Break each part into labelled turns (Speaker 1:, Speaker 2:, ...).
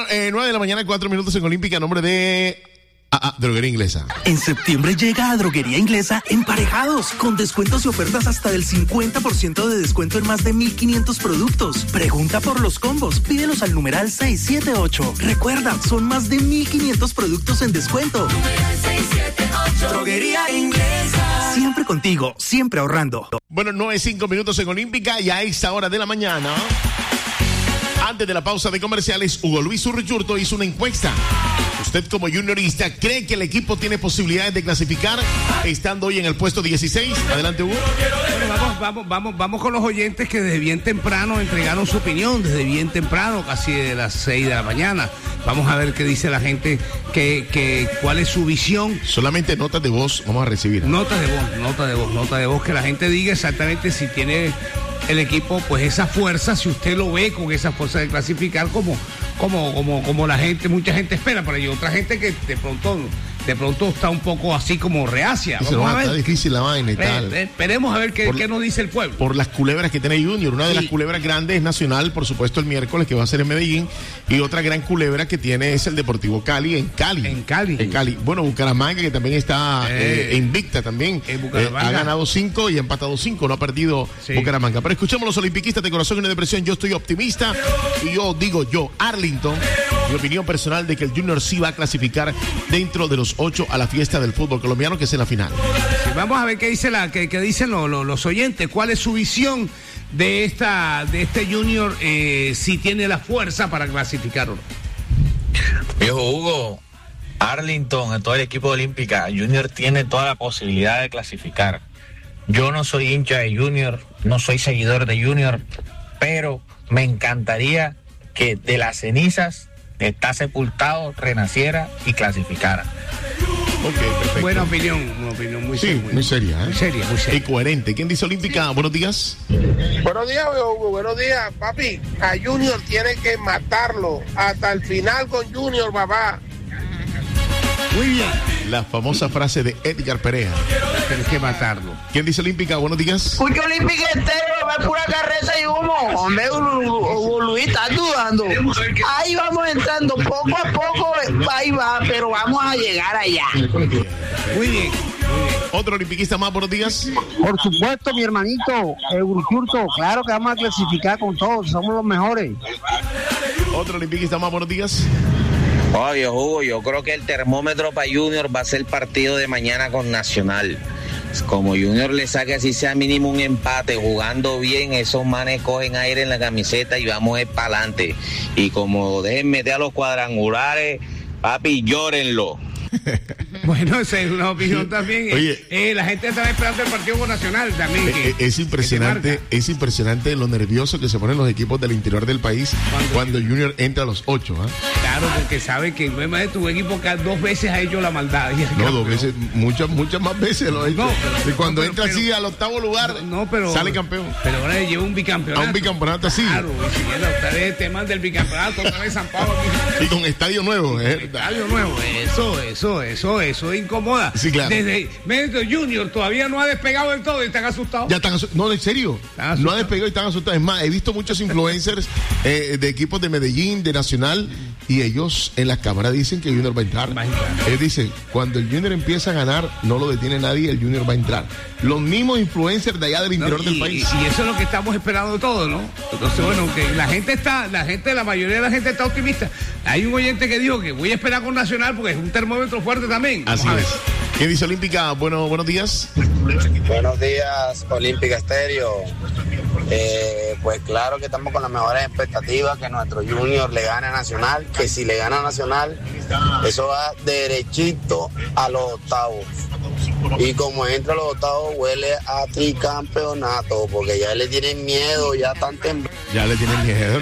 Speaker 1: Bueno, 9 de la mañana, 4 minutos en Olímpica, nombre de... Droguería Inglesa.
Speaker 2: En septiembre llega a Droguería Inglesa Emparejados, con descuentos y ofertas hasta del 50% de descuento en más de 1,500 productos. Pregunta por los combos, pídelos al numeral 678. Recuerda, son más de 1,500 productos en descuento. 678. Droguería Inglesa. Siempre contigo, siempre ahorrando.
Speaker 1: Bueno, 9:05 minutos en Olímpica y a esta hora de la mañana, antes de la pausa de comerciales, Hugo Luis Urruchurto hizo una encuesta. ¿Usted como juniorista cree que el equipo tiene posibilidades de clasificar estando hoy en el puesto 16? Adelante, Hugo.
Speaker 3: Bueno, vamos con los oyentes que desde bien temprano entregaron su opinión, desde bien temprano, casi de las 6 de la mañana. Vamos a ver qué dice la gente, cuál es su visión.
Speaker 1: Solamente notas de voz vamos a recibir.
Speaker 3: Nota de voz, que la gente diga exactamente si tiene el equipo pues esa fuerza, si usted lo ve con esa fuerza de clasificar como la gente, mucha gente espera, pero hay otra gente que de pronto está un poco así como reacia.
Speaker 1: Vamos a ver. Está difícil la vaina y tal.
Speaker 3: Esperemos a ver qué nos dice el pueblo.
Speaker 1: Por las culebras que tiene Junior. Una de las culebras grandes es Nacional, por supuesto, el miércoles, que va a ser en Medellín. Y otra gran culebra que tiene es el Deportivo Cali en Cali. Bueno, Bucaramanga, que también está invicta también. Ha ganado 5 y ha empatado 5. No ha perdido Bucaramanga. Pero escuchemos los olimpiquistas de corazón y de depresión. Yo estoy optimista. Y yo, Arlington, mi opinión personal de que el Junior sí va a clasificar dentro de los 8 a la fiesta del fútbol colombiano, que es en la final.
Speaker 3: Sí, vamos a ver qué dicen los oyentes, cuál es su visión de este Junior, si tiene la fuerza para clasificar o no.
Speaker 4: Viejo Hugo, Arlington, en todo el equipo de Olímpica, Junior tiene toda la posibilidad de clasificar. Yo no soy hincha de Junior, no soy seguidor de Junior, pero me encantaría que de las cenizas está sepultado, renaciera y clasificara.
Speaker 1: Ok, perfecto.
Speaker 3: Buena opinión, una opinión muy seria.
Speaker 1: Muy seria, ¿eh?
Speaker 3: Muy seria.
Speaker 1: Y coherente. ¿Quién dice Olímpica? Buenos días.
Speaker 5: Buenos días, Hugo. Buenos días, papi. A Junior tiene que matarlo hasta el final con Junior, papá.
Speaker 1: Muy bien. La famosa frase de Edgar Perea.
Speaker 3: Tienes que matarlo.
Speaker 1: ¿Quién dice Olímpica? Buenos días.
Speaker 6: Escucha Olímpica entero, va pura carreza y humo. Hombre, Hugo Luis, estás dudando. Ahí vamos entrando, poco a poco, ahí va, pero vamos a llegar allá.
Speaker 3: Muy bien.
Speaker 1: Otro olimpiquista más, buenos días.
Speaker 7: Por supuesto, mi hermanito, Urruchurto, claro que vamos a clasificar con todos, somos los mejores.
Speaker 1: Otro olimpiquista más, buenos días.
Speaker 8: Oye, Hugo, yo creo que el termómetro para Junior va a ser el partido de mañana con Nacional. Como Junior le saque así sea mínimo un empate, jugando bien, esos manes cogen aire en la camiseta y vamos a ir para adelante. Y como dejen meter a los cuadrangulares, papi, llórenlo.
Speaker 3: Bueno, esa es una opinión también.
Speaker 1: Oye,
Speaker 3: la gente está esperando el partido con Nacional también.
Speaker 1: Es impresionante lo nervioso que se ponen los equipos del interior del país cuando Junior entra a los 8.
Speaker 3: Claro, porque sabe que no es tu equipo que 2 veces ha hecho la maldad.
Speaker 1: No, 2 veces, muchas más veces lo ha hecho. Y cuando entra así al 8º lugar, sale campeón.
Speaker 3: Pero ahora le lleva un bicampeonato.
Speaker 1: A un bicampeonato así.
Speaker 3: Claro, ustedes teman del bicampeonato otra vez San Pablo.
Speaker 1: Y con estadio nuevo.
Speaker 3: Estadio nuevo, eso incomoda.
Speaker 1: Sí, claro.
Speaker 3: Desde Junior todavía no ha despegado del todo y están asustados.
Speaker 1: Ya están asustados. No, en serio. No ha despegado y están asustados. Es más, he visto muchos influencers de equipos de Medellín, de Nacional, y ellos en la cámara dicen que Junior va a entrar. Ellos dicen, cuando el Junior empieza a ganar, no lo detiene nadie, el Junior va a entrar. Los mismos influencers de allá del interior del país.
Speaker 3: Y eso es lo que estamos esperando todos, ¿no? Entonces, bueno, que la mayoría de la gente está optimista. Hay un oyente que dijo que voy a esperar con Nacional porque es un termómetro fuerte también.
Speaker 1: Así es. ¿Qué dice Olímpica? Buenos días.
Speaker 9: Buenos días, Olímpica Estéreo. Pues claro que estamos con las mejores expectativas que nuestro Junior le gane a Nacional, que si le gana a Nacional, eso va derechito a los octavos. Y como entra a los octavos, huele a tricampeonato, porque ya le tienen miedo, ya están temblando.
Speaker 1: Ya le tienen miedo.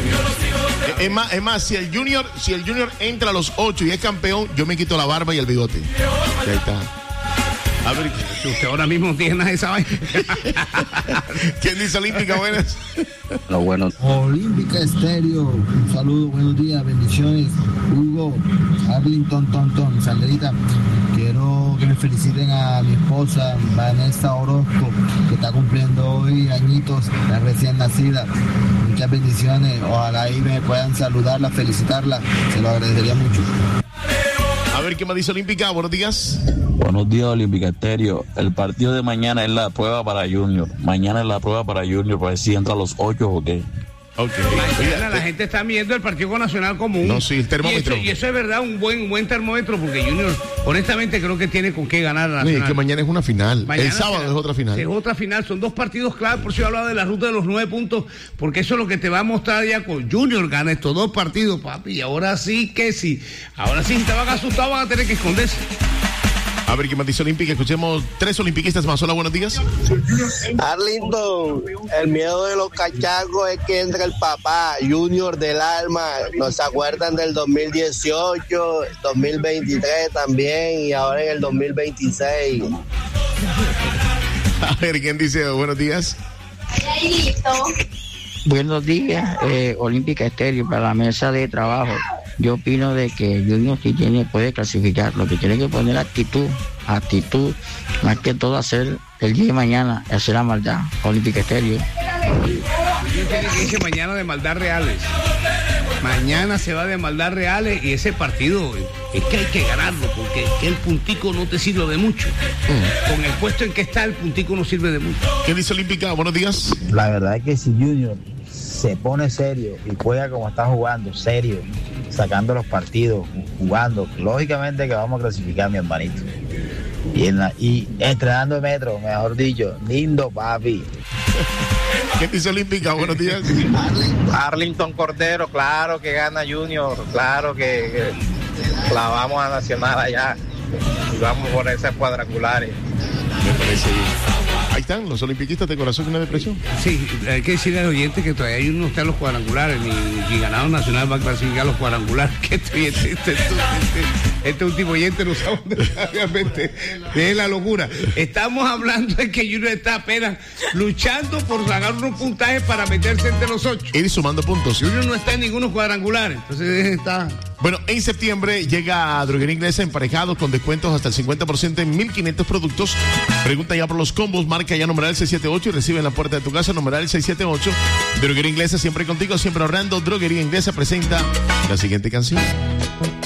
Speaker 1: Es más, si el Junior entra a los 8 y es campeón, yo me quito la barba y el bigote. Ahí está. A ver,
Speaker 3: si usted ahora mismo no tiene nada de esa vaina.
Speaker 1: ¿Quién dice Olímpica? Buenas.
Speaker 10: Lo bueno.
Speaker 11: Olímpica Estéreo. Un saludo, buenos días, bendiciones. Hugo, Arlington, Tonton, Sandrita. Quiero que me feliciten a mi esposa, Vanessa Orozco, que está cumpliendo hoy añitos, la recién nacida. Muchas bendiciones. Ojalá ahí me puedan saludarla, felicitarla. Se lo agradecería mucho.
Speaker 1: A ver, ¿qué más dice Olímpica? Buenos días.
Speaker 10: Buenos días, Olímpica Estéreo. El partido de mañana es la prueba para Junior. Mañana es la prueba para Junior, para ver si entra a los 8 o qué.
Speaker 3: Okay. Mañana la gente está viendo el partido con Nacional como un...
Speaker 1: No, sí, el termómetro.
Speaker 3: Y eso es verdad, un buen termómetro, porque Junior, honestamente, creo que tiene con qué ganar a Nacional.
Speaker 1: Sí, que mañana es una final.
Speaker 3: Mañana
Speaker 1: el sábado es otra final.
Speaker 3: Es otra final, son 2 partidos clave, por si yo hablaba de la ruta de los 9 puntos, porque eso es lo que te va a mostrar ya con Junior, gana estos 2 partidos, papi, y ahora sí que sí. Ahora sí, si te van asustados, van a tener que esconderse.
Speaker 1: A ver, ¿qué más dice Olímpica? Escuchemos 3 olimpiquistas más. Hola, buenos días.
Speaker 9: Arlington, el miedo de los cachacos es que entre el papá, Junior del alma. ¿No se acuerdan del 2018, 2023 también y ahora en el 2026?
Speaker 1: A ver, ¿quién dice buenos días?
Speaker 12: Buenos días, Olímpica Estéreo, para la mesa de trabajo. Yo opino de que Junior sí puede clasificar. Lo que tiene que poner actitud, más que todo hacer el día de mañana, hacer la maldad. Olímpica Estéreo.
Speaker 3: Junior tiene que irse mañana de maldad reales. Mañana se va de maldad reales y ese partido es que hay que ganarlo, porque es que el puntico no te sirve de mucho. Con el puesto en que está, el puntico no sirve de mucho.
Speaker 1: ¿Qué dice Olímpica? Buenos días.
Speaker 11: La verdad es que si Junior se pone serio y juega como está jugando, serio, sacando los partidos, jugando, lógicamente que vamos a clasificar, mi hermanito. Y entrenando metro, mejor dicho, lindo papi.
Speaker 1: ¿Qué dice Olímpica? Buenos días.
Speaker 8: Arlington Cordero, claro que gana Junior, claro que clavamos a Nacional allá y vamos por esas cuadrangulares.
Speaker 1: Me parece bien. Ahí están los olimpiquistas de corazón con una depresión.
Speaker 3: Sí, hay que decirle al oyente que todavía no está en los cuadrangulares, ni ganado Nacional va a clasificar los cuadrangulares. Que este último oyente no sabe dónde está realmente. Es la locura. Estamos hablando de que Junior está apenas luchando por sacar unos puntajes para meterse entre los 8.
Speaker 1: Ir sumando puntos.
Speaker 3: Junior no está en ninguno cuadrangulares, entonces está...
Speaker 1: Bueno, en septiembre llega a Droguería Inglesa Emparejados con descuentos hasta el 50% en 1,500 productos. Pregunta ya por los combos, marca ya numeral 678 y recibe en la puerta de tu casa numeral 678. Droguería Inglesa siempre contigo, siempre ahorrando. Droguería Inglesa presenta la siguiente canción.